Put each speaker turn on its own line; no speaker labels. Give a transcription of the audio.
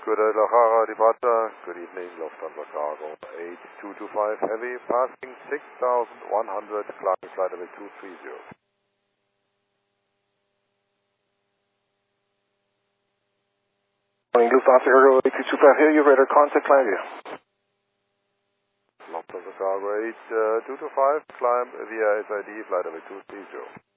Good day, Lahara departure. Good evening, Lufthansa Cargo 8225 Heavy, passing 6,100, climbing flight level 230.
Morning, Lufthansa Cargo 8225 Heavy, you're ready to contact climb view.
Lufthansa Cargo 8225, climb via SID, flight level 230.